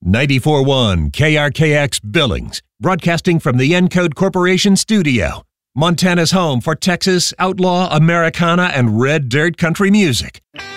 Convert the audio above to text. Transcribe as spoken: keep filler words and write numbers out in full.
ninety-four point one K R K X Billings, broadcasting from the Encode Corporation studio. Montana's home for Texas, outlaw, Americana, and red dirt country music.